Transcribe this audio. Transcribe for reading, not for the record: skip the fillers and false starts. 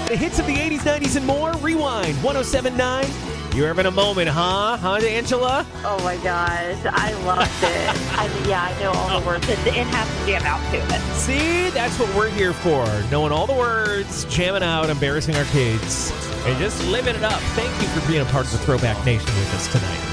The hits of the 80s, 90s, and more. Rewind 1079. You're having a moment, huh? Huh, Angela? Oh my gosh, I loved it. I know all the words. It has to jam out to it. See, that's what we're here for. Knowing all the words, jamming out, embarrassing our kids, and just living it up. Thank you for being a part of the Throwback Nation with us tonight.